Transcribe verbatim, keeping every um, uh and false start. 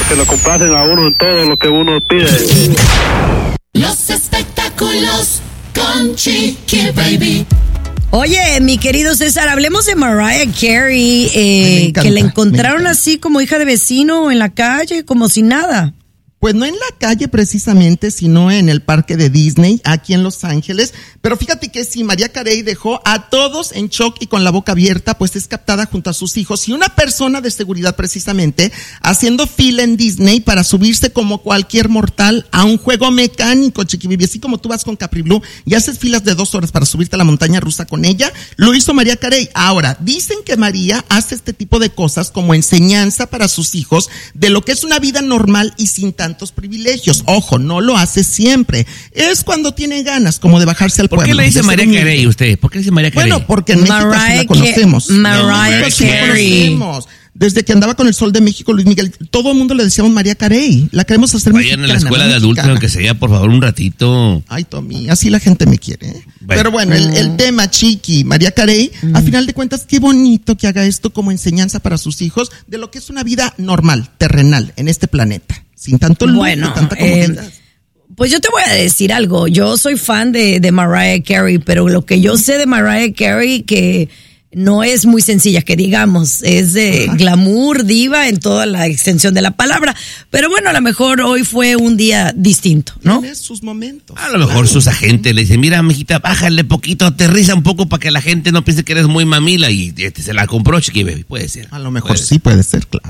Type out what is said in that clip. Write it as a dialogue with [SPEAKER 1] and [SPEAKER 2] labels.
[SPEAKER 1] que lo complacen a uno en todo lo que uno pide.
[SPEAKER 2] Los espectáculos con Chiqui Baby.
[SPEAKER 3] Oye, mi querido César, hablemos de Mariah Carey, eh, que la encontraron así como hija de vecino en la calle, como si nada.
[SPEAKER 4] Pues no en la calle precisamente, sino en el parque de Disney, aquí en Los Ángeles. Pero fíjate que si Mariah Carey dejó a todos en shock y con la boca abierta, pues es captada junto a sus hijos y una persona de seguridad precisamente haciendo fila en Disney para subirse como cualquier mortal a un juego mecánico, Chiqui Baby. Así como tú vas con Capri Blue y haces filas de dos horas para subirte a la montaña rusa con ella, lo hizo Mariah Carey. Ahora, dicen que María hace este tipo de cosas como enseñanza para sus hijos de lo que es una vida normal y sin tantos privilegios. Ojo, no lo hace siempre. Es cuando tiene ganas, como de bajarse al
[SPEAKER 5] pueblo. ¿Por qué le dice Mariah Carey usted? ¿Por qué le dice Mariah Carey?
[SPEAKER 4] Bueno, porque en México sí la conocemos.
[SPEAKER 3] Mariah Carey.
[SPEAKER 4] Desde que andaba con el Sol de México, Luis Miguel, todo el mundo le decíamos Mariah Carey. La queremos hacer
[SPEAKER 5] Vayan
[SPEAKER 4] mexicana.
[SPEAKER 5] Vayan a la escuela de adultos, aunque sea, por favor, un ratito.
[SPEAKER 4] Ay, Tommy, así la gente me quiere. ¿eh? Bueno. Pero bueno, el, el tema, Chiqui, Mariah Carey, mm. a final de cuentas, qué bonito que haga esto como enseñanza para sus hijos de lo que es una vida normal, terrenal, en este planeta. Sin tanto lujo,
[SPEAKER 3] bueno,
[SPEAKER 4] tanta comodidad.
[SPEAKER 3] Eh, pues yo te voy a decir algo. Yo soy fan de, de Mariah Carey, pero lo que yo sé de Mariah Carey que no es muy sencilla, que digamos, es de Ajá. glamour, diva en toda la extensión de la palabra. Pero bueno, a lo mejor hoy fue un día distinto, ¿no?
[SPEAKER 4] Tiene sus momentos.
[SPEAKER 5] A lo mejor claro. sus agentes le dicen, mira, mijita, bájale poquito, aterriza un poco para que la gente no piense que eres muy mamila y este, se la compró, Chiqui Baby. Puede ser.
[SPEAKER 4] A lo mejor
[SPEAKER 5] puede
[SPEAKER 4] sí
[SPEAKER 5] ser.
[SPEAKER 4] puede ser, claro.